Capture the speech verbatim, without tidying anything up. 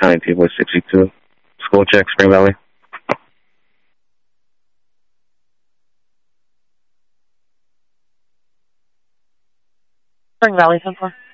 County T Voice sixty-two. School check, Spring Valley. Spring Valley, ten four.